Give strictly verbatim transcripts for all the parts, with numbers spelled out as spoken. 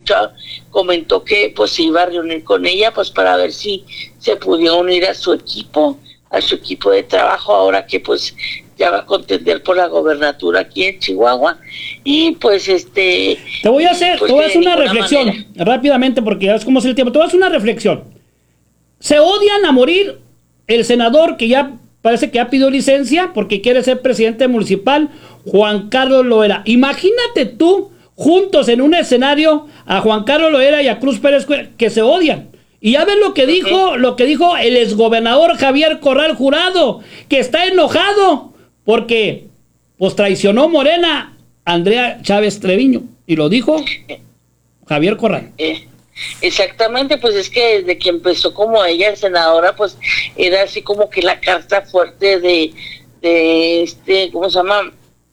escuchado, comentó que pues se iba a reunir con ella pues para ver si se podía unir a su equipo, a su equipo de trabajo, ahora que pues ya va a contender por la gobernatura aquí en Chihuahua. Y pues este te voy a hacer, pues, te voy a hacer una reflexión manera. rápidamente, porque ya es como es el tiempo. Te voy a hacer una reflexión. Se odian a morir el senador que ya parece que ya pidió licencia porque quiere ser presidente municipal, Juan Carlos Loera. Imagínate tú juntos en un escenario a Juan Carlos Loera y a Cruz Pérez que se odian. Y ya ves lo que dijo, lo que dijo el exgobernador Javier Corral Jurado, que está enojado porque pues traicionó Morena a Andrea Chávez Treviño. Y lo dijo Javier Corral. Eh, exactamente, pues es que desde que empezó como ella senadora, pues era así como que la carta fuerte de, de este, ¿cómo se llama?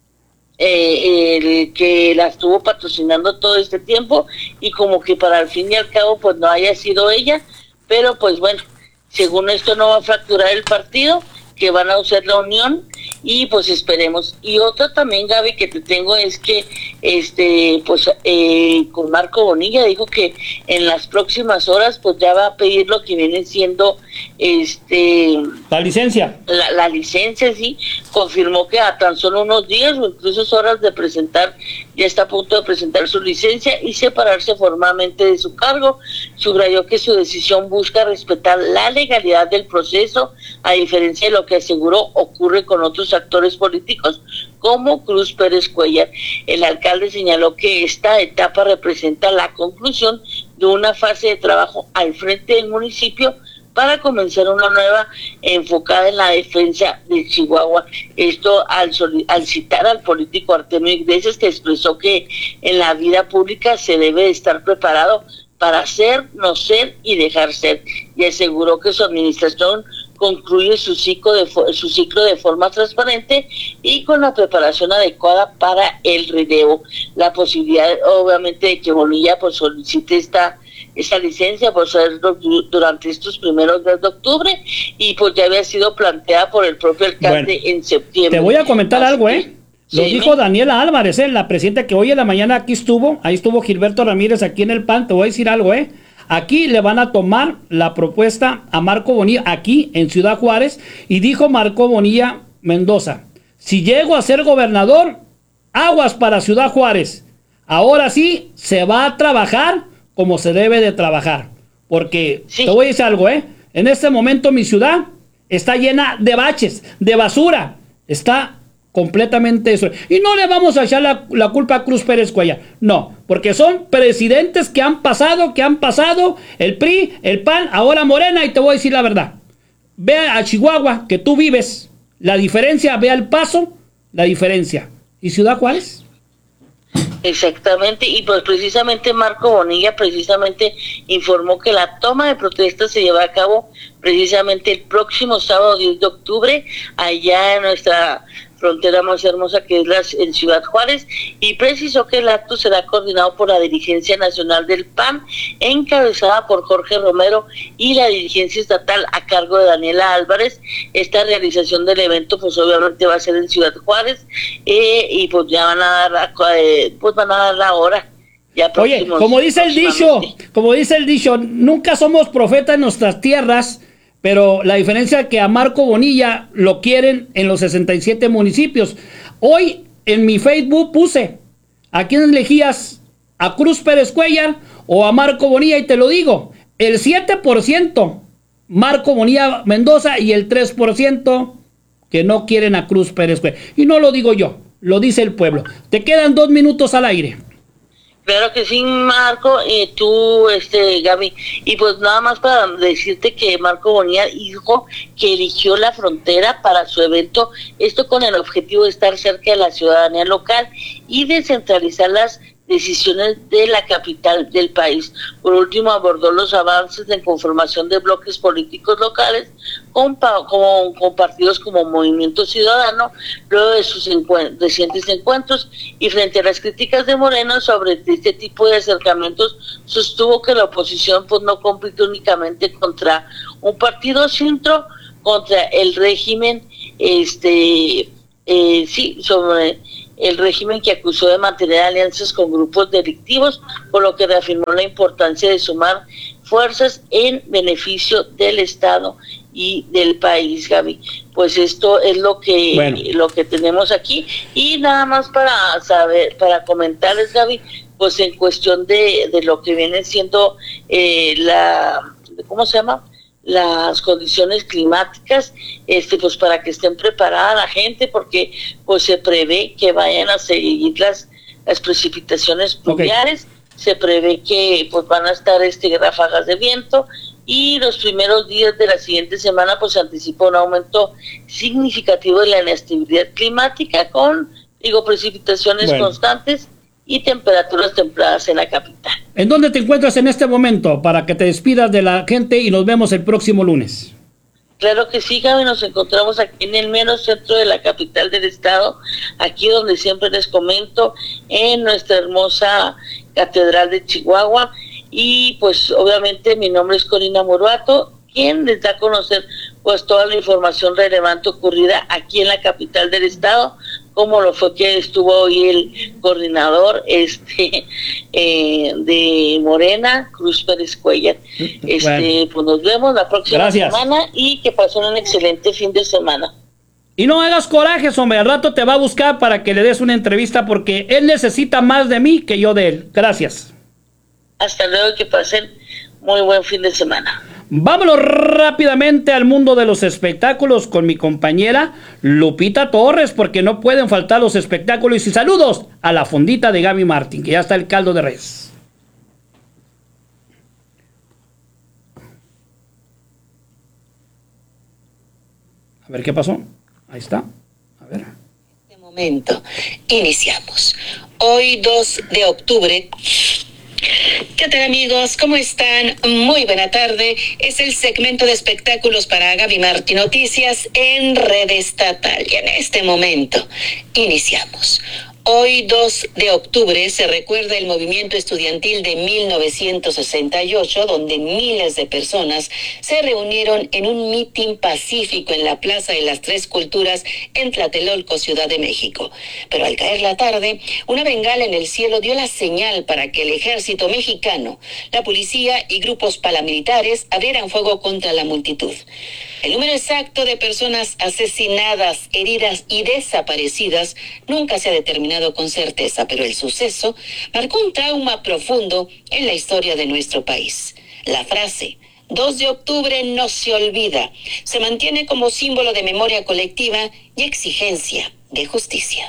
Eh, el que la estuvo patrocinando todo este tiempo, y como que para el fin y al cabo pues no haya sido ella, pero pues bueno, según esto no va a fracturar el partido, que van a usar la unión, y pues esperemos. Y otra también, Gaby, que te tengo es que este pues eh, con Marco Bonilla dijo que en las próximas horas pues ya va a pedir lo que viene siendo este la licencia la, la licencia, sí, confirmó que a tan solo unos días o incluso horas de presentar, ya está a punto de presentar su licencia y separarse formalmente de su cargo. Subrayó que su decisión busca respetar la legalidad del proceso, a diferencia de lo que aseguró ocurre con otros actores políticos como Cruz Pérez Cuellar. El alcalde señaló que esta etapa representa la conclusión de una fase de trabajo al frente del municipio para comenzar una nueva enfocada en la defensa de Chihuahua. Esto al, al citar al político Artemio Iglesias, que expresó que en la vida pública se debe de estar preparado para ser, no ser y dejar ser, y aseguró que su administración concluye su ciclo de su ciclo de forma transparente y con la preparación adecuada para el relevo. La posibilidad, obviamente, de que Bonilla pues solicite esta esta licencia por ser durante estos primeros días de octubre, y pues ya había sido planteada por el propio alcalde bueno, en septiembre. Te voy a comentar Así algo, que, ¿eh? Lo sí, dijo Daniela Álvarez, ¿eh? La presidenta, que hoy en la mañana aquí estuvo, ahí estuvo Gilberto Ramírez aquí en el P A N. Te voy a decir algo, ¿eh? Aquí le van a tomar la propuesta a Marco Bonilla, aquí en Ciudad Juárez, y dijo Marco Bonilla Mendoza: si llego a ser gobernador, aguas para Ciudad Juárez. Ahora sí, se va a trabajar como se debe de trabajar. Porque, sí, te voy a decir algo, ¿eh? En este momento mi ciudad está llena de baches, de basura. Está completamente eso. Y no le vamos a echar la, la culpa a Cruz Pérez Cuellar. No, porque son presidentes que han pasado, que han pasado, el P R I, el P A N, ahora Morena, y te voy a decir la verdad. Ve a Chihuahua, que tú vives, la diferencia, ve al Paso, la diferencia. ¿Y Ciudad Juárez? Exactamente, y pues precisamente Marco Bonilla precisamente informó que la toma de protesta se lleva a cabo precisamente el próximo sábado diez de octubre, allá en nuestra frontera más hermosa, que es la, en Ciudad Juárez, y precisó que el acto será coordinado por la dirigencia nacional del P A N, encabezada por Jorge Romero, y la dirigencia estatal a cargo de Daniela Álvarez. Esta realización del evento pues obviamente va a ser en Ciudad Juárez, eh, y pues ya van a dar la, eh, pues van a dar la hora. Ya Oye, como dice el dicho, como dice el dicho, nunca somos profetas en nuestras tierras, pero la diferencia es que a Marco Bonilla lo quieren en los sesenta y siete municipios. Hoy en mi Facebook puse: ¿a quién elegías? ¿A Cruz Pérez Cuellar o a Marco Bonilla? Y te lo digo, el siete por ciento Marco Bonilla Mendoza y el tres por ciento que no quieren a Cruz Pérez Cuellar. Y no lo digo yo, lo dice el pueblo. Te quedan dos minutos al aire. Claro que sí, Marco, y tú, este, Gaby, y pues nada más para decirte que Marco Bonilla dijo que eligió la frontera para su evento, esto con el objetivo de estar cerca de la ciudadanía local y descentralizar las decisiones de la capital del país. Por último, abordó los avances en conformación de bloques políticos locales con, con, con partidos como Movimiento Ciudadano, luego de sus encuent recientes encuentros, y frente a las críticas de Moreno sobre este tipo de acercamientos, sostuvo que la oposición pues no compite únicamente contra un partido centro, contra el régimen, este, eh, sí, sobre el régimen que acusó de mantener alianzas con grupos delictivos, por lo que reafirmó la importancia de sumar fuerzas en beneficio del Estado y del país, Gaby. Pues esto es lo que bueno. lo que tenemos aquí, y nada más para saber, para comentarles, Gaby, pues en cuestión de, de lo que viene siendo eh, la, ¿cómo se llama? las condiciones climáticas, este pues para que estén preparada la gente, porque pues se prevé que vayan a seguir las, las precipitaciones pluviales, okay. Se prevé que pues van a estar este ráfagas de viento, y los primeros días de la siguiente semana pues se anticipa un aumento significativo de la inestabilidad climática con, digo, precipitaciones bueno. constantes y temperaturas templadas en la capital. ¿En dónde te encuentras en este momento para que te despidas de la gente y nos vemos el próximo lunes? Claro que sí, Gaby, nos encontramos aquí en el mero centro de la capital del estado, aquí donde siempre les comento, en nuestra hermosa Catedral de Chihuahua, y pues obviamente mi nombre es Corina Moruato, quien les da a conocer pues toda la información relevante ocurrida aquí en la capital del estado, como lo fue que estuvo hoy el coordinador este eh, de Morena, Cruz Pérez Cuellar. Este, bueno. Pues nos vemos la próxima Gracias. semana, y que pasen un excelente fin de semana. Y no hagas corajes, hombre, al rato te va a buscar para que le des una entrevista, porque él necesita más de mí que yo de él. Gracias. Hasta luego, que pasen muy buen fin de semana. Vámonos rápidamente al mundo de los espectáculos con mi compañera Lupita Torres, porque no pueden faltar los espectáculos. Y saludos a la fondita de Gaby Martín, que ya está el caldo de res. A ver qué pasó. Ahí está. A ver. En este momento iniciamos. Hoy dos de octubre. ¿Qué tal, amigos? ¿Cómo están? Muy buena tarde. Es el segmento de espectáculos para Gaby Martín Noticias en Red Estatal. Y en este momento iniciamos. Hoy, dos de octubre, se recuerda el movimiento estudiantil de mil novecientos sesenta y ocho, donde miles de personas se reunieron en un mitin pacífico en la Plaza de las Tres Culturas en Tlatelolco, Ciudad de México. Pero al caer la tarde, una bengala en el cielo dio la señal para que el ejército mexicano, la policía y grupos paramilitares abrieran fuego contra la multitud. El número exacto de personas asesinadas, heridas y desaparecidas nunca se ha determinado con certeza, pero el suceso marcó un trauma profundo en la historia de nuestro país. La frase dos de octubre no se olvida se mantiene como símbolo de memoria colectiva y exigencia de justicia.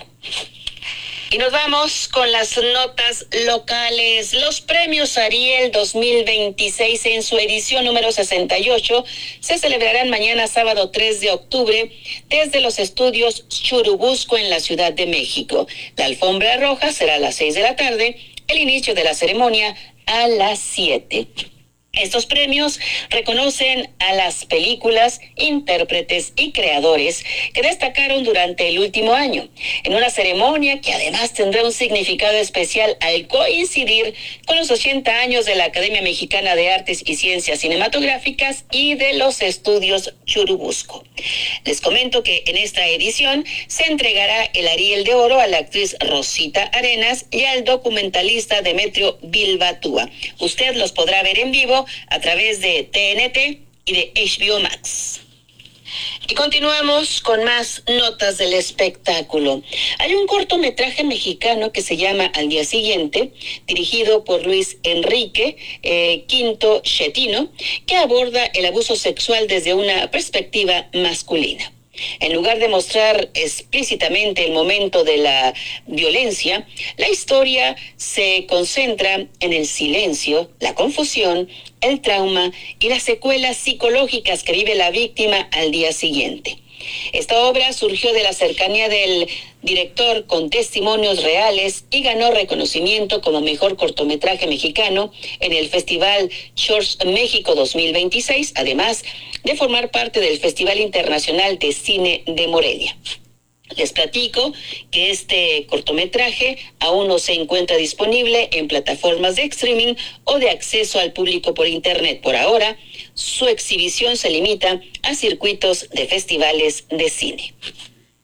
Y nos vamos con las notas locales. Los premios Ariel dos mil veintiséis en su edición número sesenta y ocho se celebrarán mañana sábado tres de octubre desde los estudios Churubusco en la Ciudad de México. La alfombra roja será a las seis de la tarde, el inicio de la ceremonia a las siete. Estos premios reconocen a las películas, intérpretes y creadores que destacaron durante el último año, en una ceremonia que además tendrá un significado especial al coincidir con los ochenta años de la Academia Mexicana de Artes y Ciencias Cinematográficas y de los estudios Churubusco. Les comento que en esta edición se entregará el Ariel de Oro a la actriz Rosita Arenas y al documentalista Demetrio Bilbatúa. Usted los podrá ver en vivo a través de T N T y de H B O Max. Y continuamos con más notas del espectáculo. Hay un cortometraje mexicano que se llama Al día siguiente, dirigido por Luis Enrique eh, Quinto Chetino, que aborda el abuso sexual desde una perspectiva masculina. En lugar de mostrar explícitamente el momento de la violencia, la historia se concentra en el silencio, la confusión, el trauma y las secuelas psicológicas que vive la víctima al día siguiente. Esta obra surgió de la cercanía del director con testimonios reales y ganó reconocimiento como mejor cortometraje mexicano en el Festival Shorts México dos mil veintiséis, además de formar parte del Festival Internacional de Cine de Morelia. Les platico que este cortometraje aún no se encuentra disponible en plataformas de streaming o de acceso al público por internet. Por ahora, su exhibición se limita a circuitos de festivales de cine.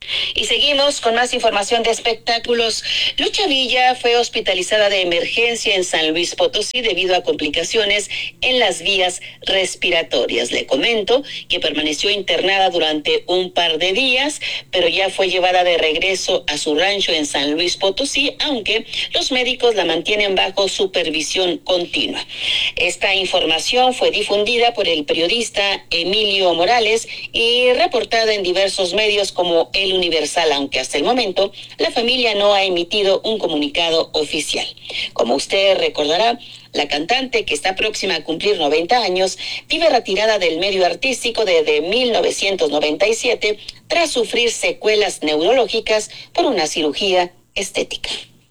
Y seguimos con más información de espectáculos. Lucha Villa fue hospitalizada de emergencia en San Luis Potosí debido a complicaciones en las vías respiratorias. Le comento que permaneció internada durante un par de días, pero ya fue llevada de regreso a su rancho en San Luis Potosí, aunque los médicos la mantienen bajo supervisión continua. Esta información fue difundida por el periodista Emilio Morales y reportada en diversos medios como El Universal, aunque hasta el momento la familia no ha emitido un comunicado oficial. Como usted recordará, la cantante, que está próxima a cumplir noventa años, vive retirada del medio artístico desde mil novecientos noventa y siete tras sufrir secuelas neurológicas por una cirugía estética.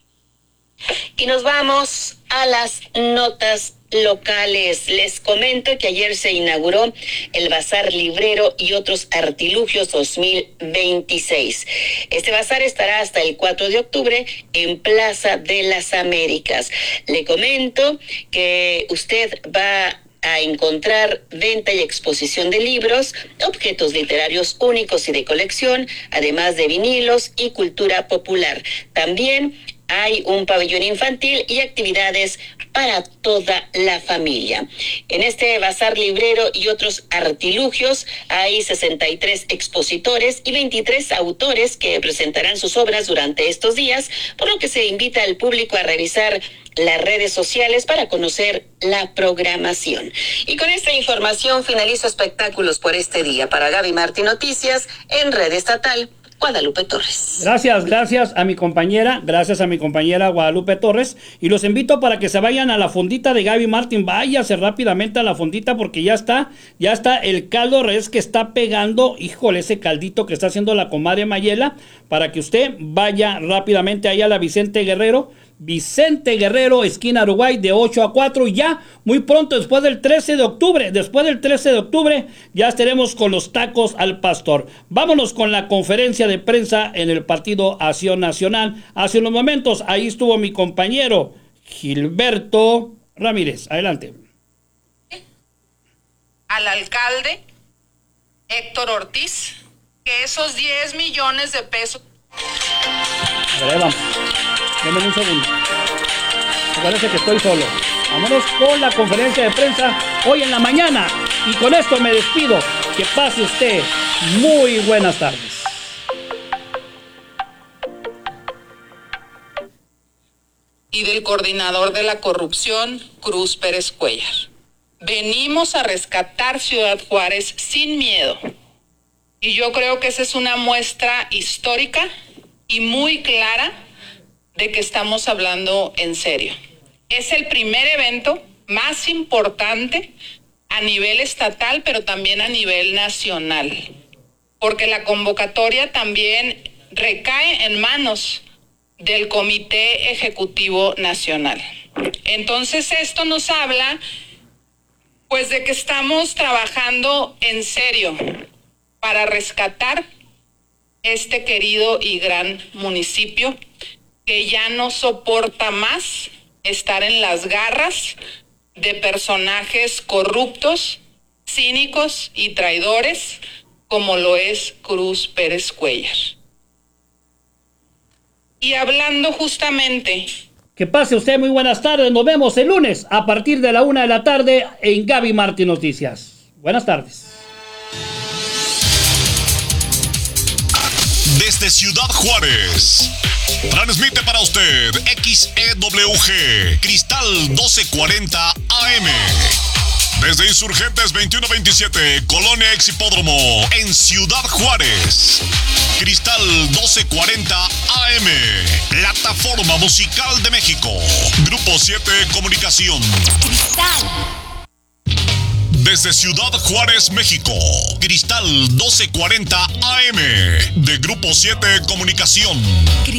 Y nos vamos a las notas locales. Les comento que ayer se inauguró el Bazar Librero y otros artilugios dos mil veintiséis. Este bazar estará hasta el cuatro de octubre en Plaza de las Américas. Le comento que usted va a encontrar venta y exposición de libros, objetos literarios únicos y de colección, además de vinilos y cultura popular. También hay un pabellón infantil y actividades para toda la familia. En este bazar librero y otros artilugios hay sesenta y tres expositores y veintitrés autores que presentarán sus obras durante estos días, por lo que se invita al público a revisar las redes sociales para conocer la programación. Y con esta información finalizo espectáculos por este día. Para Gaby Martín Noticias, en Red Estatal, Guadalupe Torres. Gracias, gracias a mi compañera, gracias a mi compañera Guadalupe Torres, y los invito para que se vayan a la fondita de Gaby Martín. Váyase rápidamente a la fondita porque ya está, ya está el caldo res que está pegando, híjole, ese caldito que está haciendo la comadre Mayela, para que usted vaya rápidamente allá a la Vicente Guerrero, Vicente Guerrero, esquina Uruguay, de ocho a cuatro, y ya muy pronto, después del trece de octubre, después del trece de octubre, ya estaremos con los tacos al pastor. Vámonos con la conferencia de prensa en el Partido Acción Nacional. Hace unos momentos, ahí estuvo mi compañero Gilberto Ramírez. Adelante. Al alcalde Héctor Ortiz, que esos diez millones de pesos... A ver, vamos. Denme un segundo. Me parece que estoy solo. Vámonos con la conferencia de prensa hoy en la mañana. Y con esto me despido. Que pase usted muy buenas tardes. Y del coordinador de la corrupción, Cruz Pérez Cuellar. Venimos a rescatar Ciudad Juárez sin miedo. Y yo creo que esa es una muestra histórica y muy clara de que estamos hablando en serio. Es el primer evento más importante a nivel estatal, pero también a nivel nacional, porque la convocatoria también recae en manos del Comité Ejecutivo Nacional. Entonces esto nos habla pues de que estamos trabajando en serio para rescatar este querido y gran municipio que ya no soporta más estar en las garras de personajes corruptos, cínicos y traidores, como lo es Cruz Pérez Cuellar. Y hablando justamente... Que pase usted muy buenas tardes. Nos vemos el lunes a partir de la una de la tarde en Gaby Martín Noticias. Buenas tardes. Desde Ciudad Juárez, transmite para usted X E W G Cristal doce cuarenta A M. Desde Insurgentes veintiuno veintisiete, Colonia Ex Hipódromo, en Ciudad Juárez. Cristal doce cuarenta A M, Plataforma Musical de México. Grupo siete Comunicación. Cristal. Desde Ciudad Juárez, México, Cristal doce cuarenta A M, de Grupo siete Comunicación.